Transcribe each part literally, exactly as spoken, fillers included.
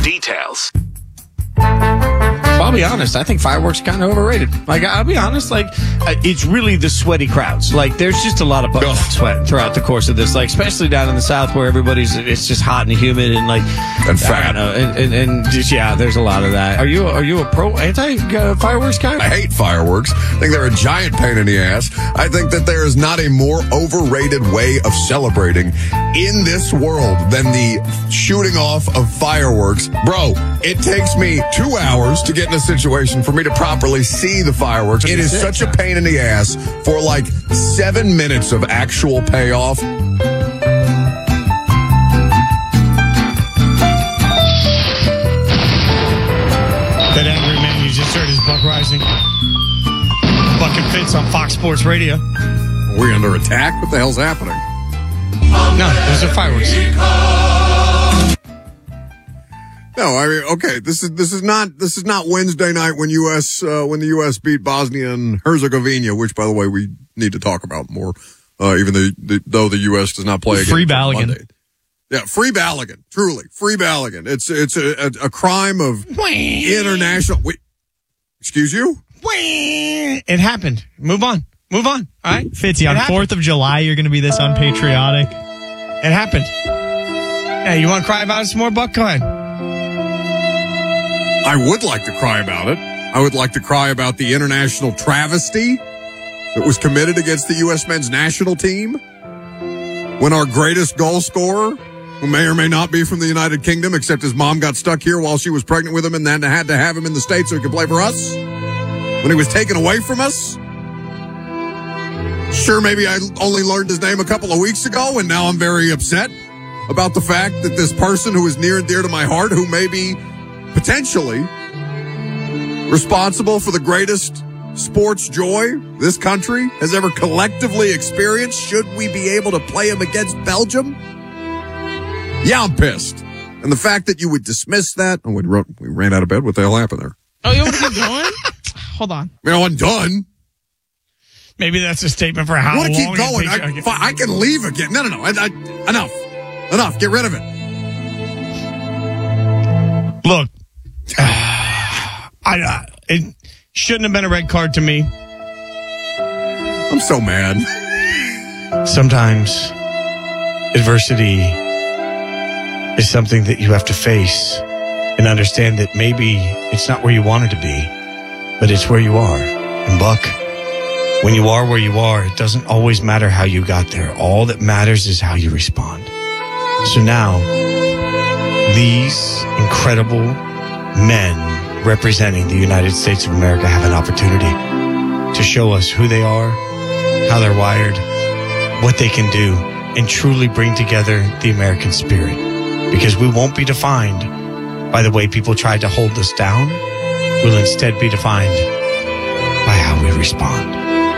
details. I'll be honest, I think fireworks are kind of overrated. Like, I'll be honest, like, it's really the sweaty crowds. Like, there's just a lot of bucket sweat throughout the course of this, like, especially down in the South where everybody's, it's just hot and humid and, like, and fat. Know, and, and, and just, yeah, there's a lot of that. Are you, are you a pro anti-fireworks guy? I hate fireworks. I think they're a giant pain in the ass. I think that there is not a more overrated way of celebrating in this world than the shooting off of fireworks. Bro, it takes me two hours to get in a situation for me to properly see the fireworks. It is such a pain in the ass for like seven minutes of actual payoff. That angry man you just heard is Buck Rising. Buck and Fitz on Fox Sports Radio. Are we under attack? What the hell's happening? No, those are fireworks. No, I mean, okay, this is this is not this is not Wednesday night when U S uh, when the U S beat Bosnia and Herzegovina, which, by the way, we need to talk about more. Uh, even the, the, though the U S does not play again. Free Balogun. Yeah, free Balogun. Truly, free Balogun. It's it's a, a, a crime of international. Wait, excuse you? It happened. Move on. Move on. All right, Fitzy, on Fourth of July, you're going to be this unpatriotic. It happened. Hey, you want to cry about it some more, Buck? Go ahead. I would like to cry about it. I would like to cry about the international travesty that was committed against the U S men's national team when our greatest goal scorer, who may or may not be from the United Kingdom, except his mom got stuck here while she was pregnant with him and then had to have him in the States so he could play for us, when he was taken away from us. Sure, maybe I only learned his name a couple of weeks ago, and now I'm very upset about the fact that this person who is near and dear to my heart, who may be potentially responsible for the greatest sports joy this country has ever collectively experienced, should we be able to play him against Belgium? Yeah, I'm pissed. And the fact that you would dismiss that, oh, we, wrote, we ran out of bed. What the hell happened there? Oh, you want to keep going? Hold on. I mean, I wasn't done. Maybe that's a statement for how I want to long keep going. it I, takes- I, I can leave again. No, no, no. I, I, enough. Enough. Get rid of it. Look, I, I, it shouldn't have been a red card to me. I'm so mad. Sometimes adversity is something that you have to face and understand that maybe it's not where you wanted to be, but it's where you are. And Buck, when you are where you are, it doesn't always matter how you got there. All that matters is how you respond. So now, these incredible men representing the United States of America have an opportunity to show us who they are, how they're wired, what they can do, and truly bring together the American spirit. Because we won't be defined by the way people tried to hold us down. We'll instead be defined by how we respond.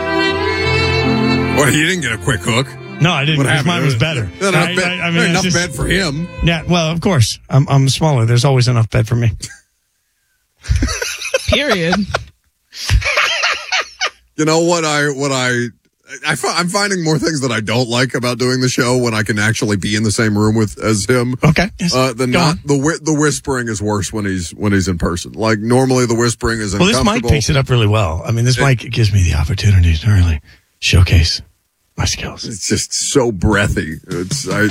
Well, you didn't get a quick hook. No, I didn't. What Because happened? mine was better. Enough I, bed, I, I mean, enough it's bed just, for him. Yeah, well, of course. I'm, I'm smaller. There's always enough bed for me. Period. You know what I what I, I I'm finding more things that I don't like about doing the show when I can actually be in the same room with as him. Okay. Yes. Uh, the Go not on. the whi- the whispering is worse when he's when he's in person. Like normally the whispering is Well, this uncomfortable. mic picks it up really well. I mean, this It- mic gives me the opportunity to really showcase my skills. It's just so breathy. It's I. I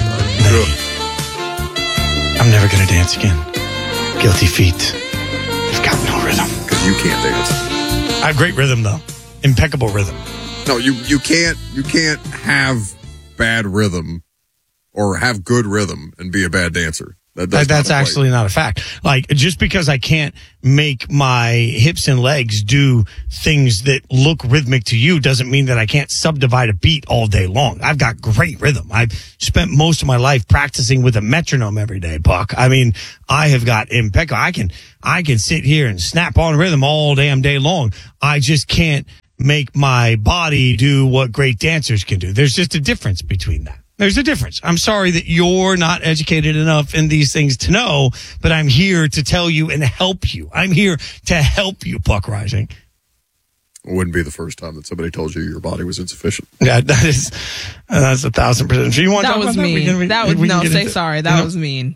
I'm never going to dance again. Guilty feet. They've got no rhythm. Because you can't dance. I have great rhythm, though. Impeccable rhythm. No, you you can't you can't have bad rhythm or have good rhythm and be a bad dancer. That does That, that's not equate. actually not a fact. Like, just because I can't make my hips and legs do things that look rhythmic to you doesn't mean that I can't subdivide a beat all day long. I've got great rhythm. I've spent most of my life practicing with a metronome every day, Buck. I mean, I have got impeccable. I can, I can sit here and snap on rhythm all damn day long. I just can't make my body do what great dancers can do. There's just a difference between that. There's a difference. I'm sorry that you're not educated enough in these things to know, but I'm here to tell you and help you. I'm here to help you, Buck Rising. It wouldn't be the first time that somebody told you your body was insufficient. Yeah, that is, uh, that's a thousand percent. Do you want to That talk was about mean. That, we can, that was we can no. get Say into- sorry. That you know? was mean.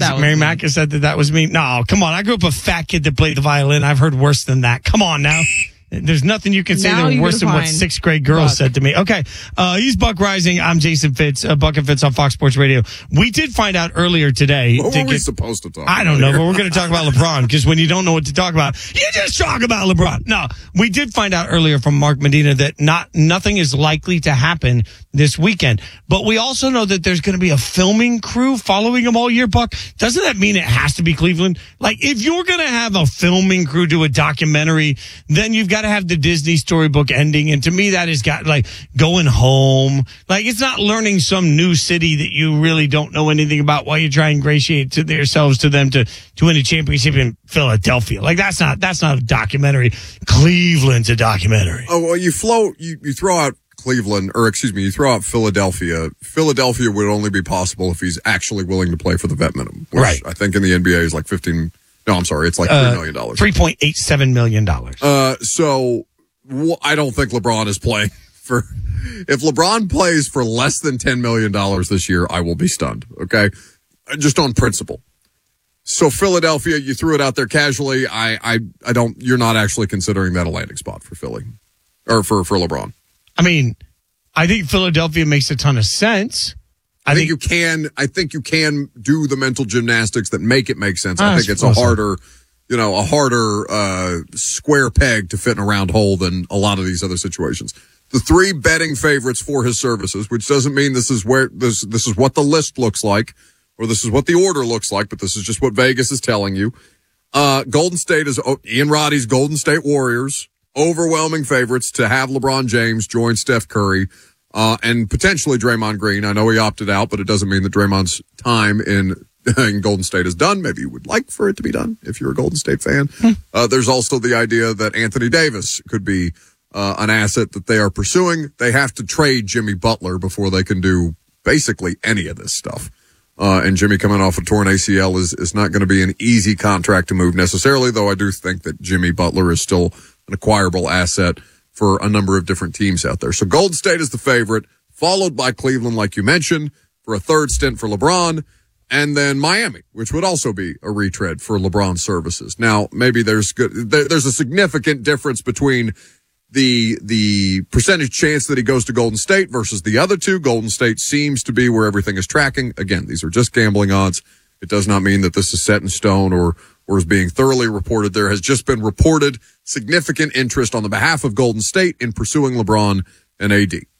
That was Mary me. Mack has said that that was me. No, come on. I grew up a fat kid that played the violin. I've heard worse than that. Come on now. There's nothing you can say Now that you're worse than gonna what find sixth grade girls Buck. said to me. Okay. Uh, he's Buck Rising. I'm Jason Fitz. Uh, Buck and Fitz on Fox Sports Radio. We did find out earlier today. What to were we get- supposed to talk I about don't know, here? but we're going to talk about LeBron because when you don't know what to talk about, you just talk about LeBron. No, we did find out earlier from Mark Medina that not nothing is likely to happen this weekend. But we also know that there's going to be a filming crew following him all year, Buck. Doesn't that mean it has to be Cleveland? Like, if you're going to have a filming crew do a documentary, then you've got to have the Disney storybook ending. And to me, that has got like going home. Like, it's not learning some new city that you really don't know anything about while you try and ingratiate to yourselves to them to, to win a championship in Philadelphia. Like, that's not, that's not a documentary. Cleveland's a documentary. Oh, well, you float, you, you throw out Cleveland, or excuse me, you throw out Philadelphia. Philadelphia would only be possible if he's actually willing to play for the vet minimum, which Right. I think in the N B A is like fifteen. No, I'm sorry, it's like three million dollars. three point eight seven million dollars. Uh, so wh- I don't think LeBron is playing for. If LeBron plays for less than ten million dollars this year, I will be stunned. Okay, just on principle. So Philadelphia, you threw it out there casually. I, I, I don't. You're not actually considering that a landing spot for Philly, or for for LeBron. I mean, I think Philadelphia makes a ton of sense. I think you can. I think you can do the mental gymnastics that make it make sense. I I think it's a suppose so. harder, you know, a harder uh, square peg to fit in a round hole than a lot of these other situations. The three betting favorites for his services, which doesn't mean this is where this this is what the list looks like, or this is what the order looks like, but this is just what Vegas is telling you. Uh, Golden State is oh, Ian Roddy's Golden State Warriors, overwhelming favorites to have LeBron James join Steph Curry. Uh, and potentially Draymond Green. I know he opted out, but it doesn't mean that Draymond's time in, in Golden State is done. Maybe you would like for it to be done if you're a Golden State fan. Uh, there's also the idea that Anthony Davis could be uh, an asset that they are pursuing. They have to trade Jimmy Butler before they can do basically any of this stuff. Uh, and Jimmy coming off a torn A C L is, is not going to be an easy contract to move necessarily, though I do think that Jimmy Butler is still an acquirable asset for a number of different teams out there. So Golden State is the favorite, followed by Cleveland, like you mentioned, for a third stint for LeBron, and then Miami, which would also be a retread for LeBron's services. Now, maybe there's good, there, there's a significant difference between the the percentage chance that he goes to Golden State versus the other two. Golden State seems to be where everything is tracking. Again, these are just gambling odds. It does not mean that this is set in stone or or is being thoroughly reported. There has just been reported significant interest on the behalf of Golden State in pursuing LeBron and A D.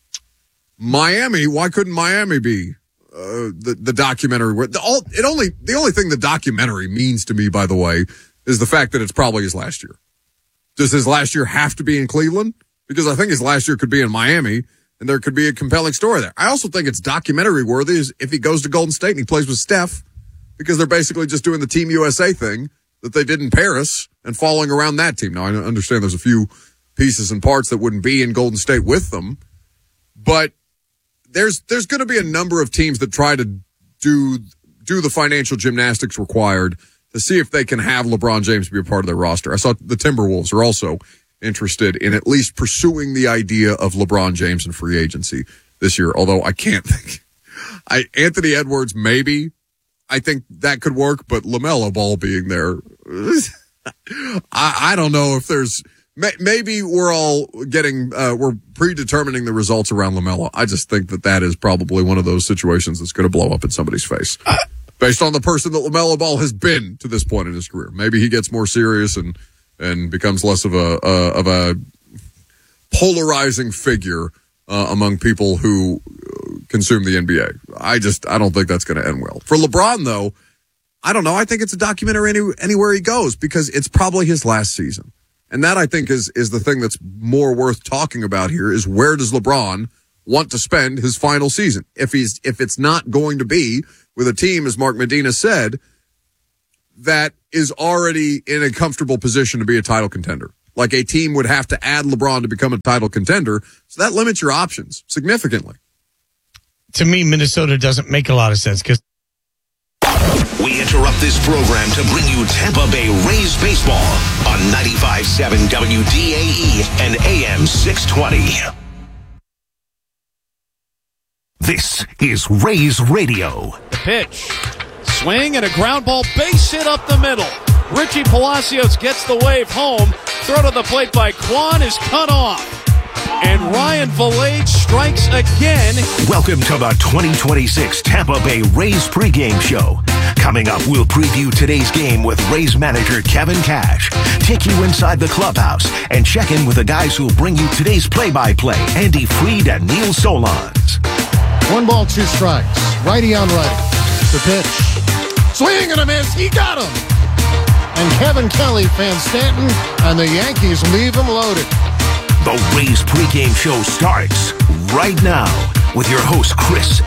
Miami, why couldn't Miami be uh, the the documentary? Where the, all it only the only thing the documentary means to me, by the way, is the fact that it's probably his last year. Does his last year have to be in Cleveland? Because I think his last year could be in Miami, and there could be a compelling story there. I also think it's documentary worthy if he goes to Golden State and he plays with Steph, because they're basically just doing the Team U S A thing that they did in Paris and following around that team. Now, I understand there's a few pieces and parts that wouldn't be in Golden State with them, but there's there's going to be a number of teams that try to do do the financial gymnastics required to see if they can have LeBron James be a part of their roster. I saw the Timberwolves are also interested in at least pursuing the idea of LeBron James in free agency this year, although I can't think. I Anthony Edwards, maybe. I think that could work, but LaMelo Ball being there, I, I don't know if there's, may, maybe we're all getting, uh, we're predetermining the results around LaMelo. I just think that that is probably one of those situations that's going to blow up in somebody's face. Based on the person that LaMelo Ball has been to this point in his career. Maybe he gets more serious and, and becomes less of a, uh, of a polarizing figure uh, among people who consume the N B A. I just, I don't think that's going to end well. For LeBron, though, I don't know. I think it's a documentary any, anywhere he goes because it's probably his last season. And that, I think, is, is the thing that's more worth talking about here is where does LeBron want to spend his final season? If he's, if it's not going to be with a team, as Mark Medina said, that is already in a comfortable position to be a title contender. Like a team would have to add LeBron to become a title contender. So that limits your options significantly. To me, Minnesota doesn't make a lot of sense because we interrupt this program to bring you Tampa Bay Rays baseball on ninety-five point seven W D A E and A M six twenty. This is Rays Radio. The pitch. Swing and a ground ball base hit up the middle. Richie Palacios gets the wave home. Throw to the plate by Kwan is cut off. And Ryan Vilade strikes again. Welcome to the twenty twenty-six Tampa Bay Rays pregame show. Coming up, we'll preview today's game with Rays manager Kevin Cash, take you inside the clubhouse, and check in with the guys who'll bring you today's play-by-play, Andy Freed and Neil Solondz. One ball, two strikes. Righty on righty. The pitch. Swing and a miss. He got him. And Kevin Kelly fans Stanton, and the Yankees leave him loaded. The Rays pregame show starts right now with your host, Chris